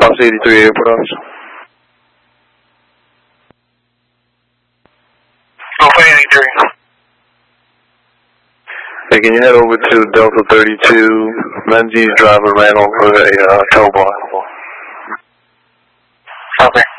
Fox 83 Airport Office. Alpha 83. Hey, can you head over to Delta 32? Menzies driver ran over a tow bar. Okay.